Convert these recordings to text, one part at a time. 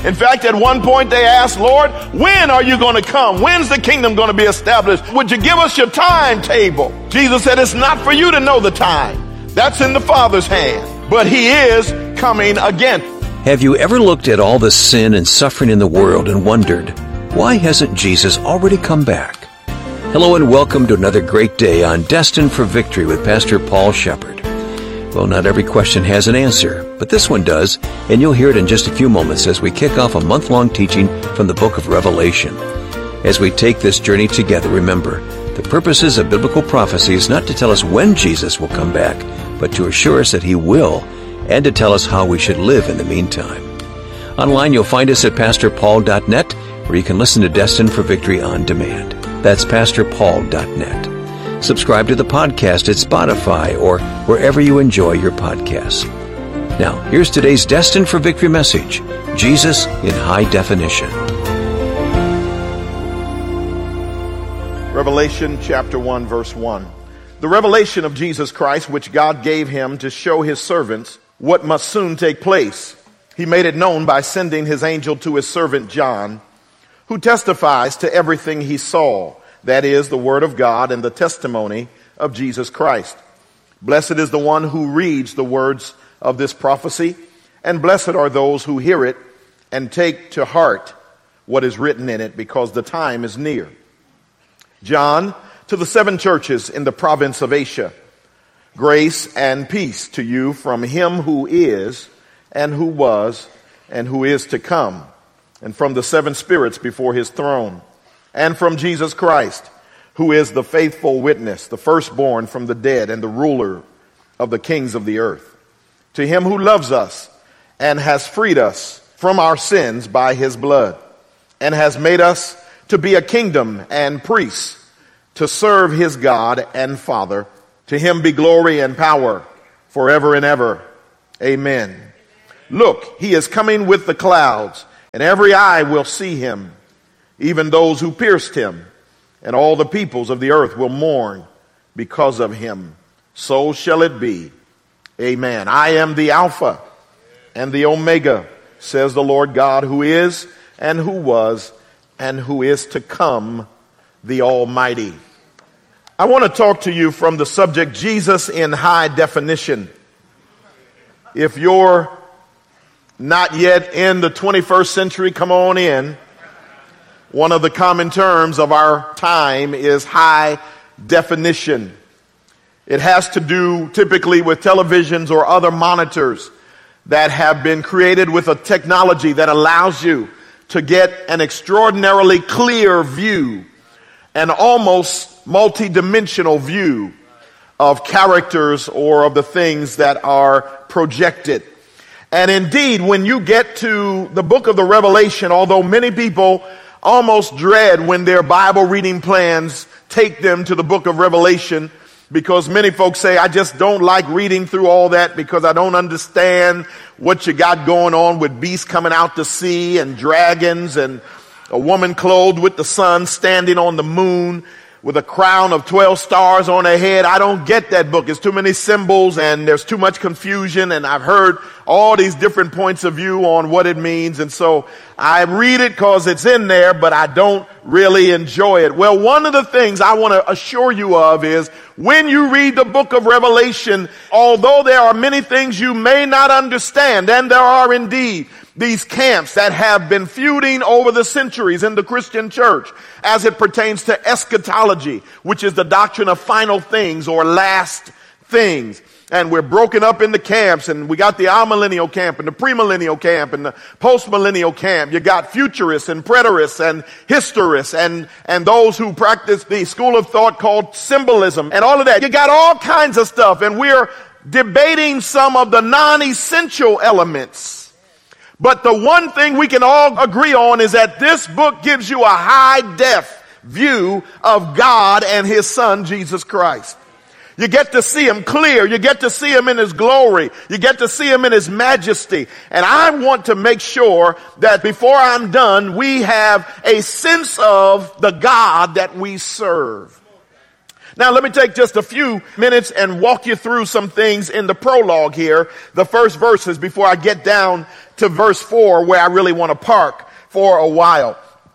In fact, at one point they asked, Lord, when are you going to come? When's the kingdom going to be established? Would you give us your timetable? Jesus said, it's not for you to know the time. That's in the Father's hand. But he is coming again. Have you ever looked at all the sin and suffering in the world and wondered, why hasn't Jesus already come back? Hello and welcome to another great day on Destined for Victory with Pastor Paul Shepherd. Well, not every question has an answer, but this one does, and you'll hear it in just a few moments as we kick off a month-long teaching from the book of Revelation. As we take this journey together, remember, the purposes of biblical prophecy is not to tell us when Jesus will come back, but to assure us that he will, and to tell us how we should live in the meantime. Online, you'll find us at pastorpaul.net, where you can listen to Destined for Victory on demand. That's pastorpaul.net. Subscribe to the podcast at Spotify or wherever you enjoy your podcasts. Now, here's today's Destined for Victory message, Jesus in High Definition. Revelation chapter 1, verse 1. The revelation of Jesus Christ, which God gave him to show his servants what must soon take place. He made it known by sending his angel to his servant John, who testifies to everything he saw, that is, the word of God and the testimony of Jesus Christ. Blessed is the one who reads the words of this prophecy, and blessed are those who hear it and take to heart what is written in it, because the time is near. John, to the 7 churches in the province of Asia, grace and peace to you from him who is, and who was, and who is to come, and from the 7 spirits before his throne, and from Jesus Christ, who is the faithful witness, the firstborn from the dead, and the ruler of the kings of the earth. To him who loves us, and has freed us from our sins by his blood, and has made us to be a kingdom and priests, to serve his God and Father. To him be glory and power forever and ever. Amen. Look, he is coming with the clouds, and every eye will see him, even those who pierced him, and all the peoples of the earth will mourn because of him. So shall it be. Amen. I am the Alpha and the Omega, says the Lord God, who is and who was and who is to come, the Almighty. I want to talk to you from the subject, Jesus in High Definition. If you're not yet in the 21st century, come on in. One of the common terms of our time is high definition. It has to do typically with televisions or other monitors that have been created with a technology that allows you to get an extraordinarily clear view, an almost multi-dimensional view of characters or of the things that are projected. And indeed, when you get to the book of the Revelation, although many people almost dread when their Bible reading plans take them to the book of Revelation, because many folks say, I just don't like reading through all that because I don't understand what you got going on with beasts coming out to sea and dragons and a woman clothed with the sun standing on the moon with a crown of 12 stars on her head. I don't get that book. It's too many symbols and there's too much confusion, and I've heard all these different points of view on what it means, and so I read it because it's in there, but I don't really enjoy it. Well, one of the things I want to assure you of is when you read the book of Revelation, although there are many things you may not understand, and there are indeed these camps that have been feuding over the centuries in the Christian church as it pertains to eschatology, which is the doctrine of final things or last things. And we're broken up into camps, and we got the amillennial camp and the premillennial camp and the postmillennial camp. You got futurists and preterists and historists and those who practice the school of thought called symbolism and all of that. You got all kinds of stuff, and we're debating some of the non-essential elements. But the one thing we can all agree on is that this book gives you a high-def view of God and his son, Jesus Christ. You get to see him clear. You get to see him in his glory. You get to see him in his majesty. And I want to make sure that before I'm done, we have a sense of the God that we serve. Now, let me take just a few minutes and walk you through some things in the prologue here, the first verses, before I get down to verse 4, where I really want to park for a while.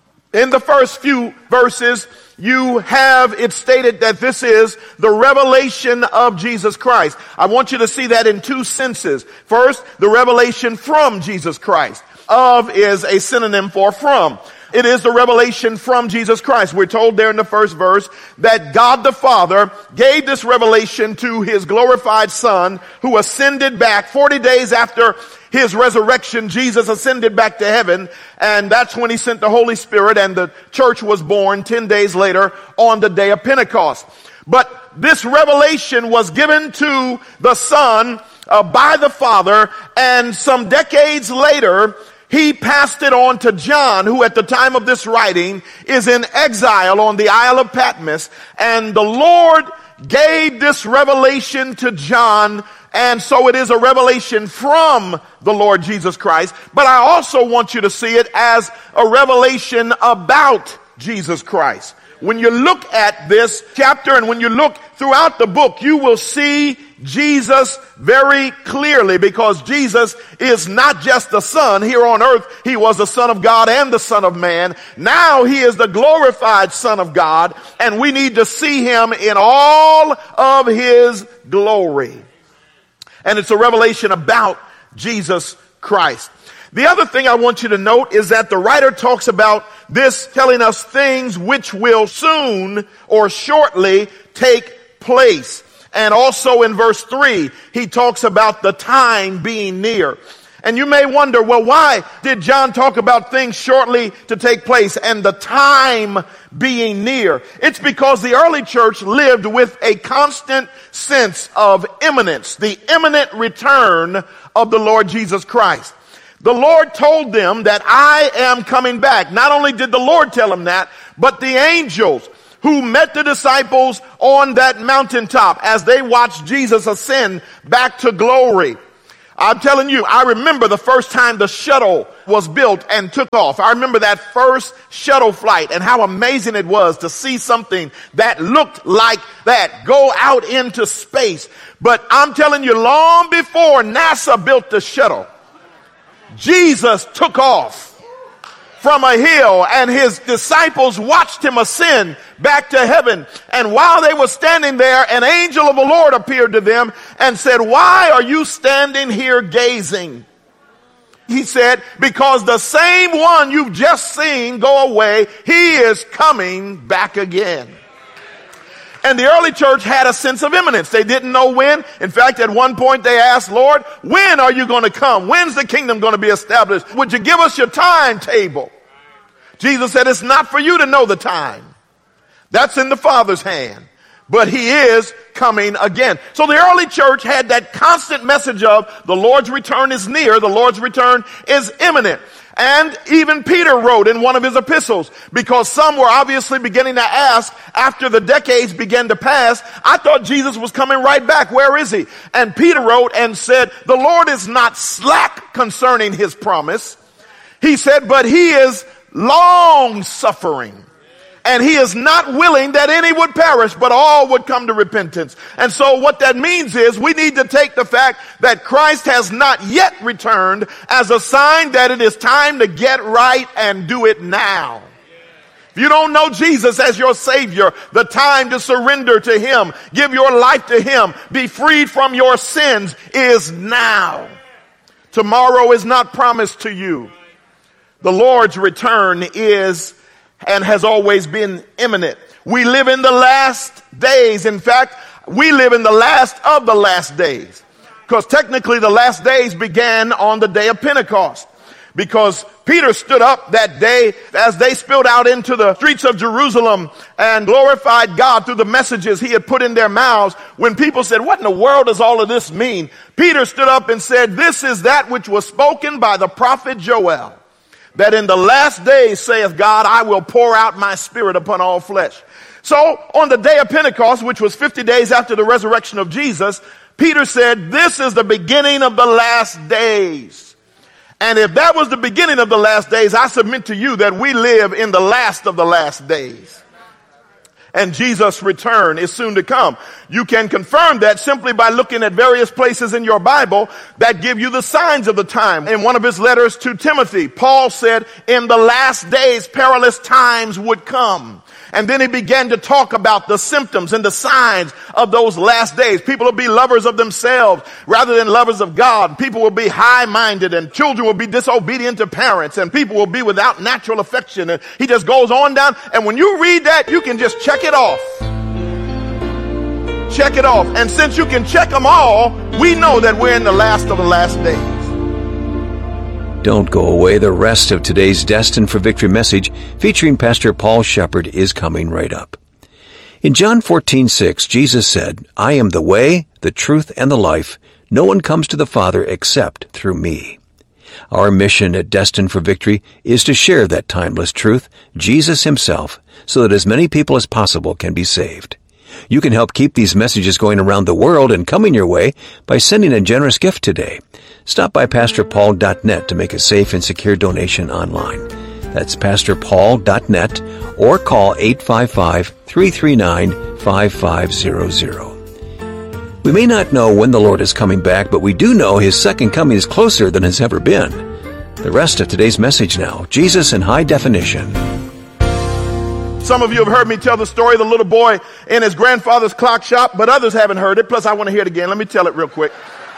In the first few verses, you have it stated that this is the revelation of Jesus Christ. I want you to see that in two senses. First, the revelation from Jesus Christ. Of is a synonym for from. It is the revelation from Jesus Christ. We're told there in the first verse that God the Father gave this revelation to his glorified Son, who ascended back 40 days after his resurrection. Jesus ascended back to heaven, and that's when he sent the Holy Spirit, and the church was born 10 days later on the day of Pentecost. But this revelation was given to the Son by the Father, and some decades later, he passed it on to John, who at the time of this writing is in exile on the Isle of Patmos. And the Lord gave this revelation to John, and so it is a revelation from the Lord Jesus Christ. But I also want you to see it as a revelation about Jesus Christ. When you look at this chapter and when you look throughout the book, you will see Jesus very clearly, because Jesus is not just the Son. Here on earth, he was the Son of God and the Son of Man. Now he is the glorified Son of God, and we need to see him in all of his glory. And it's a revelation about Jesus Christ. The other thing I want you to note is that the writer talks about this telling us things which will soon or shortly take place. And also in verse 3, he talks about the time being near. And you may wonder, well, why did John talk about things shortly to take place and the time being near? It's because the early church lived with a constant sense of imminence, the imminent return of the Lord Jesus Christ. The Lord told them that I am coming back. Not only did the Lord tell them that, but the angels who met the disciples on that mountaintop as they watched Jesus ascend back to glory. I'm telling you, I remember the first time the shuttle was built and took off. I remember that first shuttle flight and how amazing it was to see something that looked like that go out into space. But I'm telling you, long before NASA built the shuttle, Jesus took off from a hill, and his disciples watched him ascend back to heaven. And while they were standing there, an angel of the Lord appeared to them and said, "Why are you standing here gazing?" He said, "Because the same one you've just seen go away, he is coming back again." And the early church had a sense of imminence. They didn't know when. In fact, at one point they asked, "Lord, when are you going to come? When's the kingdom going to be established? Would you give us your timetable?" Jesus said, "It's not for you to know the time. That's in the Father's hand. But he is coming again." So the early church had that constant message of the Lord's return is near, the Lord's return is imminent. And even Peter wrote in one of his epistles, because some were obviously beginning to ask after the decades began to pass, "I thought Jesus was coming right back. Where is he?" And Peter wrote and said, "The Lord is not slack concerning his promise." He said, "But he is long suffering. And he is not willing that any would perish, but all would come to repentance." And so what that means is we need to take the fact that Christ has not yet returned as a sign that it is time to get right and do it now. If you don't know Jesus as your Savior, the time to surrender to him, give your life to him, be freed from your sins is now. Tomorrow is not promised to you. The Lord's return is and has always been imminent. We live in the last days. In fact, we live in the last of the last days. Because technically the last days began on the day of Pentecost. Because Peter stood up that day as they spilled out into the streets of Jerusalem and glorified God through the messages he had put in their mouths. When people said, "What in the world does all of this mean?" Peter stood up and said, "This is that which was spoken by the prophet Joel, that in the last days, saith God, I will pour out my spirit upon all flesh." So on the day of Pentecost, which was 50 days after the resurrection of Jesus, Peter said, "This is the beginning of the last days." And if that was the beginning of the last days, I submit to you that we live in the last of the last days. and Jesus' return is soon to come. You can confirm that simply by looking at various places in your Bible that give you the signs of the time. In one of his letters to Timothy, Paul said, in the last days, perilous times would come. And then he began to talk about the symptoms and the signs of those last days. People will be lovers of themselves rather than lovers of God. People will be high-minded, and children will be disobedient to parents, and people will be without natural affection. And he just goes on down. And when you read that, you can just check it off. Check it off. And since you can check them all, we know that we're in the last of the last days. Don't go away. The rest of today's Destined for Victory message featuring Pastor Paul Shepard is coming right up. In John 14:6, Jesus said, I am the way, the truth, and the life. No one comes to the Father except through me. Our mission at Destined for Victory is to share that timeless truth, Jesus himself, so that as many people as possible can be saved. You can help keep these messages going around the world and coming your way by sending a generous gift today. Stop by PastorPaul.net to make a safe and secure donation online. That's PastorPaul.net or call 855-339-5500. We may not know when the Lord is coming back, but we do know his second coming is closer than has ever been. The rest of today's message now, Jesus in High Definition. Some of you have heard me tell the story of the little boy in his grandfather's clock shop, but others haven't heard it. Plus, I want to hear it again. Let me tell it real quick.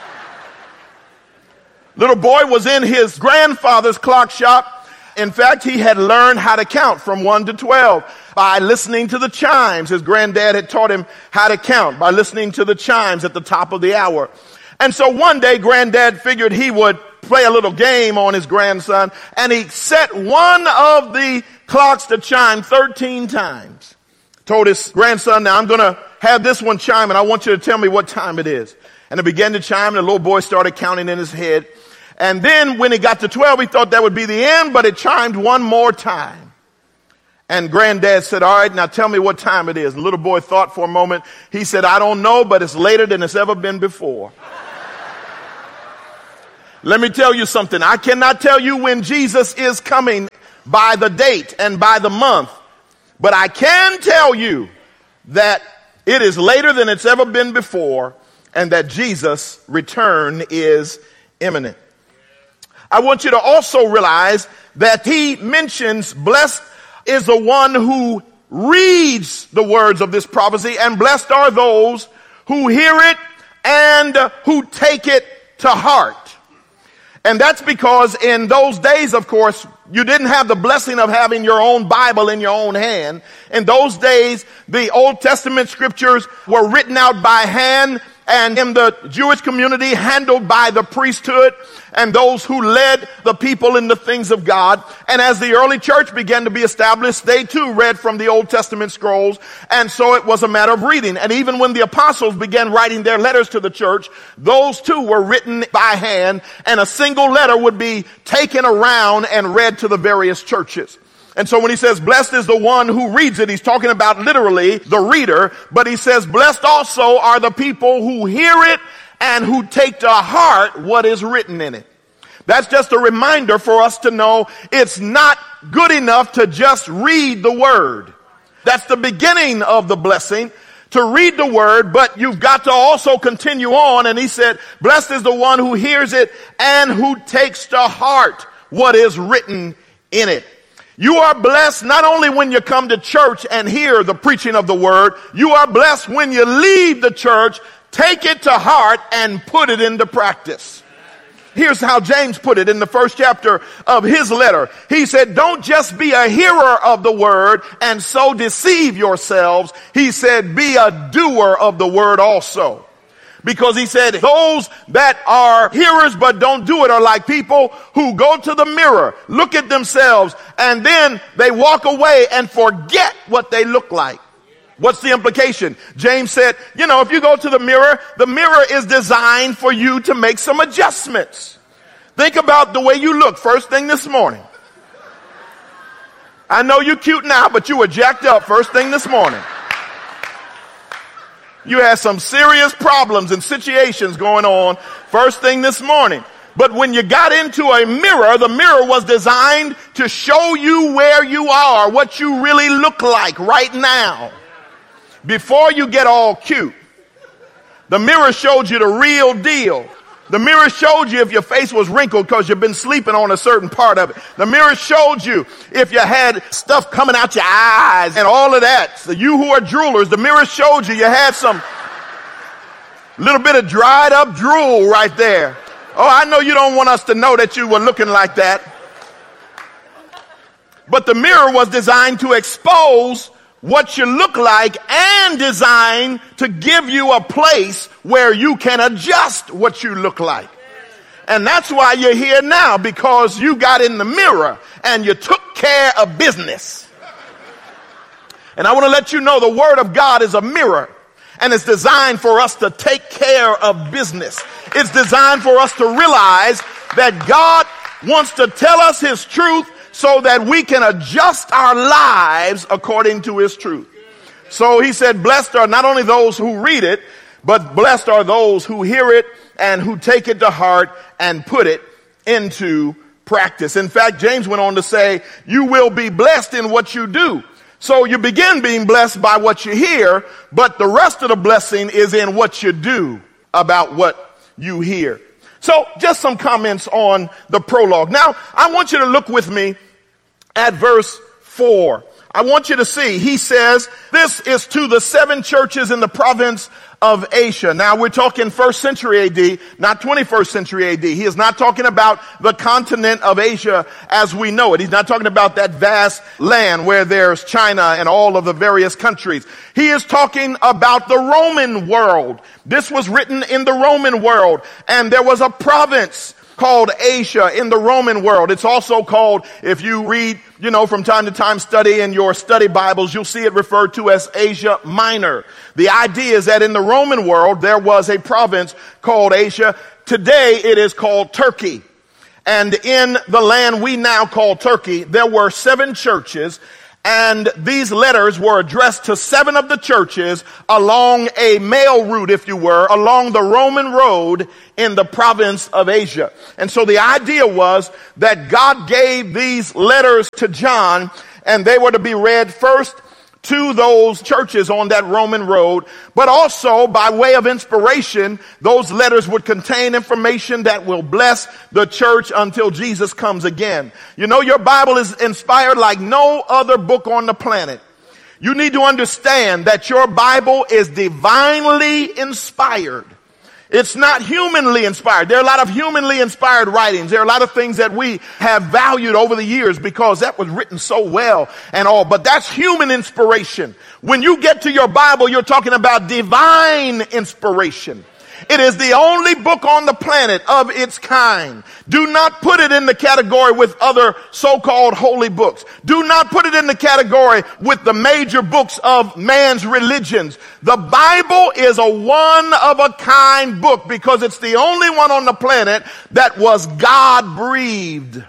Little boy was in his grandfather's clock shop. In fact, he had learned how to count from 1 to 12 by listening to the chimes. His granddad had taught him how to count by listening to the chimes at the top of the hour. And so one day, granddad figured he would play a little game on his grandson, and he set one of the clocks to chime 13 times. Told his grandson, now I'm going to have this one chime, and I want you to tell me what time it is. And it began to chime, and the little boy started counting in his head. And then when he got to 12, he thought that would be the end, but it chimed one more time. And granddad said, all right, now tell me what time it is. And the little boy thought for a moment. He said, I don't know, but it's later than it's ever been before. Let me tell you something. I cannot tell you when Jesus is coming by the date and by the month, but I can tell you that it is later than it's ever been before, and that Jesus' return is imminent. I want you to also realize that he mentions blessed is the one who reads the words of this prophecy, and blessed are those who hear it and who take it to heart. And that's because in those days, of course, you didn't have the blessing of having your own Bible in your own hand. In those days, the Old Testament scriptures were written out by hand, and in the Jewish community handled by the priesthood and those who led the people in the things of God. And as the early church began to be established, they too read from the Old Testament scrolls, and so it was a matter of reading. And even when the apostles began writing their letters to the church, those too were written by hand, and a single letter would be taken around and read to the various churches. And so when he says, blessed is the one who reads it, he's talking about literally the reader, but he says, blessed also are the people who hear it and who take to heart what is written in it. That's just a reminder for us to know it's not good enough to just read the word. That's the beginning of the blessing, to read the word, but you've got to also continue on. And he said, blessed is the one who hears it and who takes to heart what is written in it. You are blessed not only when you come to church and hear the preaching of the word, you are blessed when you leave the church, take it to heart, and put it into practice. Here's how James put it in the first chapter of his letter. He said, don't just be a hearer of the word and so deceive yourselves. He said, be a doer of the word also. Because he said, those that are hearers but don't do it are like people who go to the mirror, look at themselves, and then they walk away and forget what they look like. What's the implication? James said, if you go to the mirror is designed for you to make some adjustments. Think about the way you look first thing this morning. I know you're cute now, but you were jacked up first thing this morning. You had some serious problems and situations going on first thing this morning. But when you got into a mirror, the mirror was designed to show you where you are, what you really look like right now. before you get all cute, the mirror showed you the real deal. The mirror showed you if your face was wrinkled because you've been sleeping on a certain part of it. The mirror showed you if you had stuff coming out your eyes and all of that. So you who are droolers, the mirror showed you had some little bit of dried up drool right there. Oh, I know you don't want us to know that you were looking like that. But the mirror was designed to expose what you look like and designed to give you a place where you can adjust what you look like. And that's why you're here now, because you got in the mirror and you took care of business. And I want to let you know the Word of God is a mirror, and it's designed for us to take care of business. It's designed for us to realize that God wants to tell us His truth so that we can adjust our lives according to His truth. So He said, blessed are not only those who read it, but blessed are those who hear it and who take it to heart and put it into practice. In fact, James went on to say, you will be blessed in what you do. So you begin being blessed by what you hear, but the rest of the blessing is in what you do about what you hear. So just some comments on the prologue. Now, I want you to look with me at verse 4. I want you to see, he says, this is to the 7 churches in the province of Asia. Now, we're talking 1st century AD, not 21st century AD. He is not talking about the continent of Asia as we know it. He's not talking about that vast land where there's China and all of the various countries. He is talking about the Roman world. This was written in the Roman world, and there was a province called Asia in the Roman world. It's also called, if you read, from time to time study in your study Bibles, you'll see it referred to as Asia Minor. The idea is that in the Roman world, there was a province called Asia. Today, it is called Turkey. And in the land we now call Turkey, there were 7 churches, and these letters were addressed to 7 of the churches along a mail route, if you were, along the Roman road in the province of Asia. And so the idea was that God gave these letters to John, and they were to be read first to those churches on that Roman road, but also by way of inspiration, those letters would contain information that will bless the church until Jesus comes again. Your Bible is inspired like no other book on the planet. You need to understand that your Bible is divinely inspired. It's not humanly inspired. There are a lot of humanly inspired writings. There are a lot of things that we have valued over the years because that was written so well and all. But that's human inspiration. When you get to your Bible, you're talking about divine inspiration. It is the only book on the planet of its kind. Do not put it in the category with other so-called holy books. Do not put it in the category with the major books of man's religions. The Bible is a one-of-a-kind book because it's the only one on the planet that was God-breathed,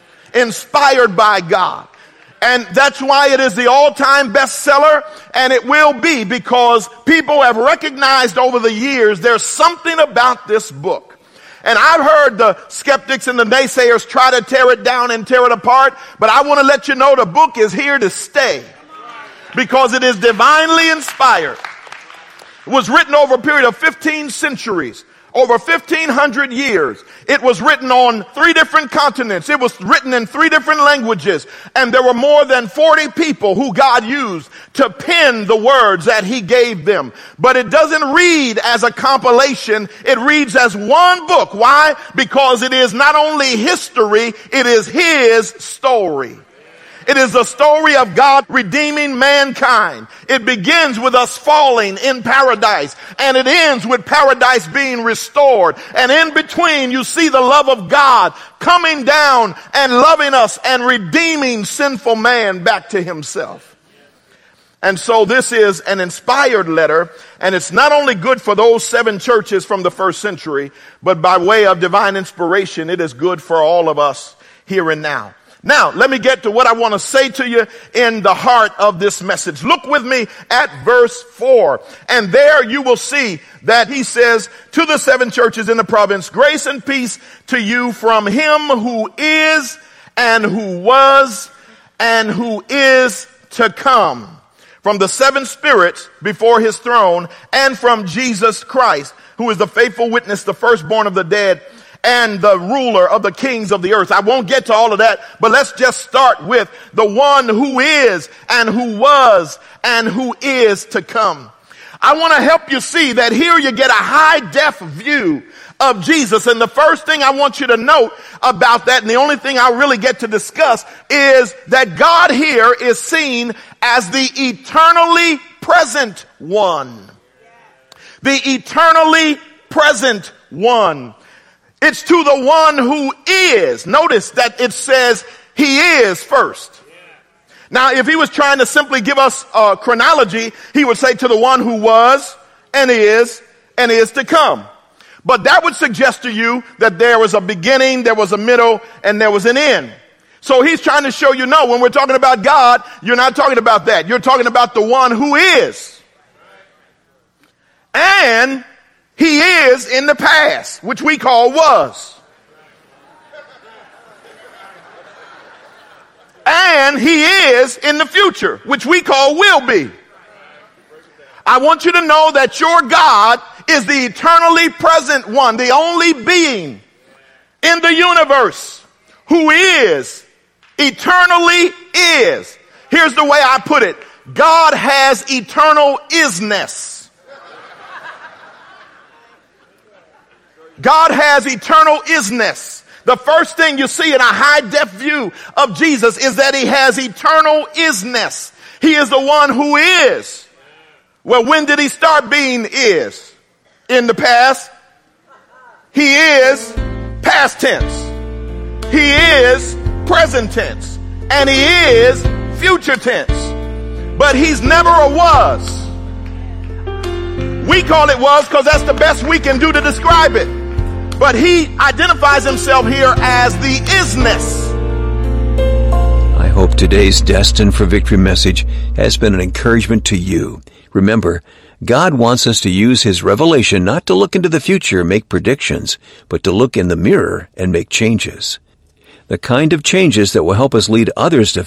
inspired by God. And that's why it is the all-time bestseller, and it will be because people have recognized over the years there's something about this book. And I've heard the skeptics and the naysayers try to tear it down and tear it apart, but I want to let you know the book is here to stay because it is divinely inspired. It was written over a period of 15 centuries. Over 1,500 years. It was written on 3 different continents. It was written in 3 different languages. And there were more than 40 people who God used to pen the words that He gave them. But it doesn't read as a compilation. It reads as one book. Why? Because it is not only history, it is His story. It is the story of God redeeming mankind. It begins with us falling in paradise, and it ends with paradise being restored. And in between, you see the love of God coming down and loving us and redeeming sinful man back to Himself. And so this is an inspired letter, and it's not only good for those 7 churches from the 1st century, but by way of divine inspiration, it is good for all of us here and now. Now, let me get to what I want to say to you in the heart of this message. Look with me at verse 4. And there you will see that he says, to the 7 churches in the province, grace and peace to you from Him who is and who was and who is to come. from the seven spirits before his throne, and from Jesus Christ, who is the faithful witness, the firstborn of the dead, and the ruler of the kings of the earth. I won't get to all of that, but let's just start with the one who is and who was and who is to come. I want to help you see that here you get a high-def view of Jesus. And the first thing I want you to note about that, and the only thing I really get to discuss, is that God here is seen as the eternally present one. The eternally present one. It's to the one who is. Notice that it says he is first. Now, if he was trying to simply give us a chronology, he would say to the one who was and is to come. But that would suggest to you that there was a beginning, there was a middle, and there was an end. So he's trying to show you, no, when we're talking about God, you're not talking about that. You're talking about the one who is. And he is in the past, which we call was. And he is in the future, which we call will be. I want you to know that your God is the eternally present one, the only being in the universe who is, eternally is. Here's the way I put it. God has eternal isness. God has eternal isness. The first thing you see in a high-def view of Jesus is that he has eternal isness. He is the one who is. Well, when did he start being is? In the past. He is past tense. He is present tense. And he is future tense. But he's never a was. We call it was because that's the best we can do to describe it. But he identifies himself here as the isness. I hope today's Destined for Victory message has been an encouragement to you. Remember, God wants us to use his revelation not to look into the future and make predictions, but to look in the mirror and make changes. The kind of changes that will help us lead others to